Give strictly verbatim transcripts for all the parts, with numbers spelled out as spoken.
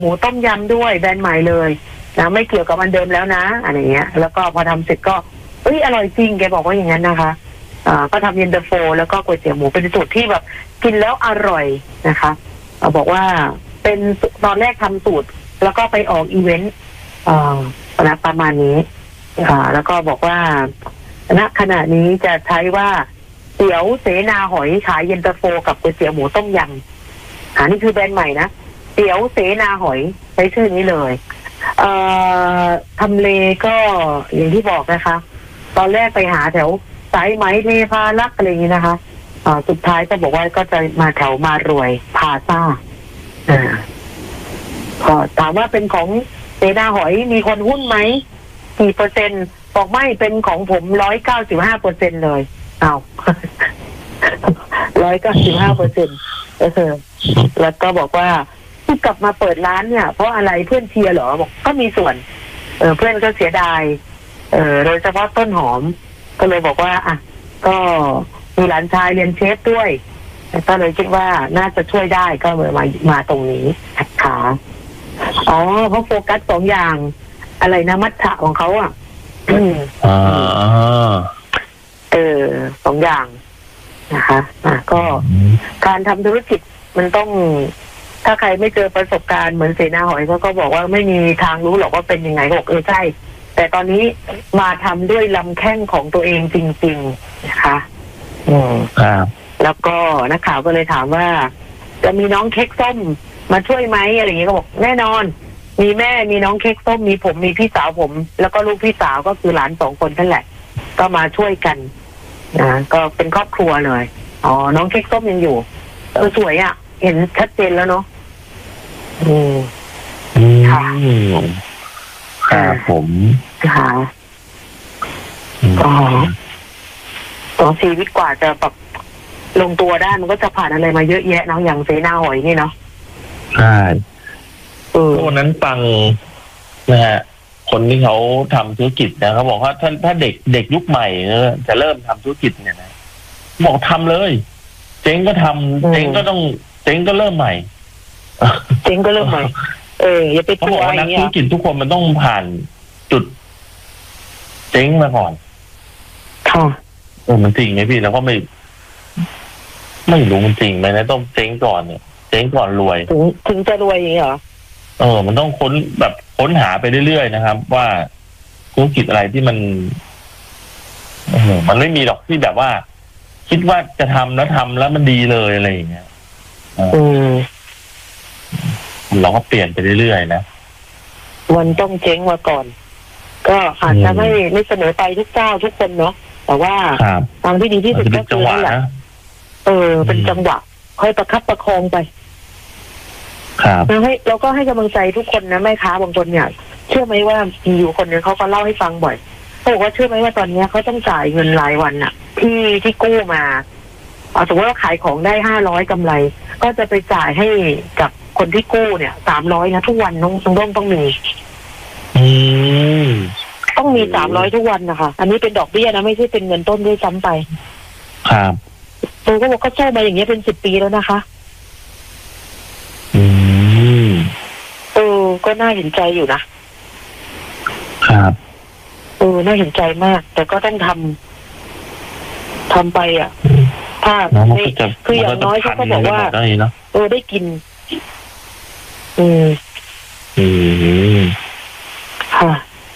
หมูต้มยำด้วยแบรนด์ใหม่เลยนะไม่เกี่ยวกับอันเดิมแล้วนะอะไรเงี้ยแล้วก็พอทำเสร็จก็เอ้ยอร่อยจริงแกบอกว่าอย่างนั้นนะคะอ่าก็ทำเย็นตาโฟแล้วก็ก๋วยเตี๋ยวหมูเป็นสูตรที่แบบกินแล้วอร่อยนะคะเอาบอกว่าเป็นตอนแรกทำสูตรแล้วก็ไปออกอีเวนต์อ่าประมาณนี้อ่าแล้วก็บอกว่าณขณะนี้จะใช้ว่าเตี๋ยวเสนาหอยขายเย็นตาโฟกับก๋วยเตี๋ยวหมูต้มยำอ่านี่คือแบรนด์ใหม่นะเตี๋ยวเสนาหอยใช้ชื่อนี้เลยเอ่อทำเลก็อย่างที่บอกนะคะตอนแรกไปหาแถวสายไหมเทพารักษ์อะไรอย่างนี้นะคะอ่าสุดท้ายก็บอกว่าก็จะมาแถวมารวยพาซ่าอ่าก็ถามว่าเป็นของเสนาหอยมีคนหุ้นไหมกี่เปอร์เซ็นต์บอกไม่เป็นของผมร้อยเก้าสิบห้าเปอร์เซ็นต์เลยอ้าวร้อยเก้าสิบห้าเปอร์เซ็นต์เออแล้วก็บอกว่าที่กลับมาเปิดร้านเนี่ยเพราะอะไรเพื่อนเชียร์เหรอบอกก็มีส่วนเออเพื่อนก็เสียดายเออโดยเฉพาะต้นหอมก็เลยบอกว่าอ่ะก็มีหลานชายเรียนเชฟด้วยก็เลยคิดว่าน่าจะช่วยได้ก็เลยมามาตรงนี้ค่ะอ๋อเพราะโฟกัสสองอย่างอะไรนะมัทฉะของเขาอ่ะอ่าเออสองอย่างนะคะอ่ะก็การทำธุรกิจมันต้องถ้าใครไม่เจอประสบการณ์เหมือนเสนาหอยเขาก็บอกว่าไม่มีทางรู้หรอกว่าเป็นยังไงบอกเออใช่แต่ตอนนี้มาทำด้วยลำแข้งของตัวเองจริงๆนะคะอืมครับแล้วก็นักข่าวก็เลยถามว่าจะมีน้องเค้กส้มมาช่วยไหมอะไรอย่างเงี้ยก็บอกแน่นอนมีแม่มีน้องเค้กส้มมีผมมีพี่สาวผมแล้วก็ลูกพี่สาวก็คือหลานสองคนนั่นแหละก็มาช่วยกันนะก็เป็นครอบครัวเลยอ๋อน้องเค้กส้มยังอยู่เออสวยอ่ะเห็นชัดเจนแล้วเนาะอืมค่ะครับผมค่ะอ๋อต่อชีวิตกว่าจะแบบลงตัวได้มันก็จะผ่านอะไรมาเยอะแยะเนาะอย่างเสนาหอยนี่เนาะใช่วันนั้นฟังนะฮะคนที่เขาทำธุรกิจนะเขาบอกว่าถ้าถ้าเด็กเด็กยุคใหม่จะเริ่มทำธุรกิจเนี่ยนะบอกทำเลยเจ๊งก็ทำเจ๊งก็ต้องเจ๊งก็เริ่มใหม่เจ๊งก็เริ่มใหม่เอออย่าไปตัวอย่างเงี้ยนักธุรกิจทุกคนมันต้องผ่านจุดเจ๊งมาก่อนค่ะเออมันจริงไหมพี่แล้วก็ไม่ไม่รู้มันจริงไหมนะต้องเจ๊งก่อนเนี่ยเจ๊งก่อนรวยถึงถึงจะรวยอย่างนี้เหรอเออมันต้องค้นแบบค้นหาไปเรื่อยๆนะครับว่าธุรกิจอะไรที่มันเออมันไม่มีหรอกที่แบบว่าคิดว่าจะทำแล้วทำแล้วมันดีเลยอะไรอย่างเงี้ยอืมเราก็เปลี่ยนไปเรื่อยๆนะวันต้องเจ๊งมาก่อนก็อาจจะไม่ไม่เสนอไปทุกเจ้าทุกคนเนาะแต่ว่าทางที่ดีที่สุดก็คือนั่นแหละเออเป็นจังหวะค่อยประคับประคองไปเราให้เราก็ให้กำลังใจทุกคนนะแม่ค้าบางคนเนี่ยเชื่อไหมว่ามีอยู่คนนึงเขาก็เล่าให้ฟังบ่อยเขาบอกว่าเชื่อไหมว่าตอนนี้เขาต้องจ่ายเงินรายวันอะที่ที่กู้มาเอาสมมติว่าขายของได้ห้าร้อยกำไรก็จะไปจ่ายให้กับคนที่กู้เนี่ยสามร้อยนะทุกวันน้องต้องต้องต้องมีต้องมีสามร้อยทุกวันนะคะอันนี้เป็นดอกเบี้ยนะไม่ใช่เป็นเงินต้นด้วยซ้ำไปครับตัวก็บอกก็สู้มาอย่างเงี้ยเป็นสิบปีแล้วนะคะอืมเออก็น่าเห็นใจอยู่นะครับเออน่าเห็นใจมากแต่ก็ต้องทำทำไปอ่ะถ้าไม่คืออย่างน้อยเขาก็บอกว่าเออได้กินอืมอืมค่ะ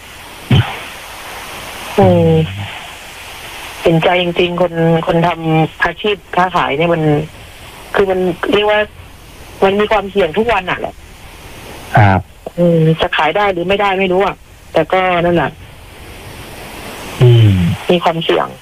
อืมเห็นใจจริงๆคนคนทำอาชีพค้าขายเนี่ยมันคือมันเรียกว่ามันมีความเสี่ยงทุกวันอ่ะแหละครับอืมจะขายได้หรือไม่ได้ไม่รู้อ่ะแต่ก็นั่นแหละอืมมีความเสี่ยง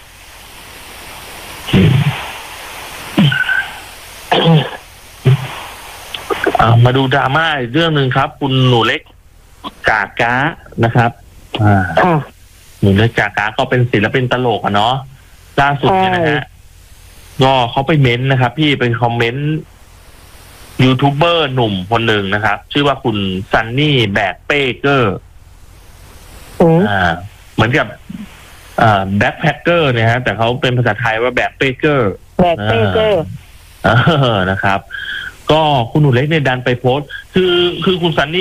อ่ามาดูดราม่าอีกเรื่องนึงครับคุณหนูเล็กกาก้านะครับอ่าหนูเล็กกาก้าก็เป็นศิลปินตลกอ่ะเนาะล่าสุดเนี่ยนะฮะก็เขาไปเม้นต์นะครับพี่ไปคอมเมนต์ยูทูบเบอร์หนุ่มคนหนึ่งนะครับชื่อว่าคุณซันนี่แบกเป้เกอร์อ่าเหมือนกับอ่าแบ็คแพคเกอร์เนี่ยฮะแต่เขาเป็นภาษาไทยว่าแบกเป้เกอร์แบกเป้เกอร์นะครับก็คุณหนูเล็กเนี่ยดันไปโพสต์คือคือคุณซันนี่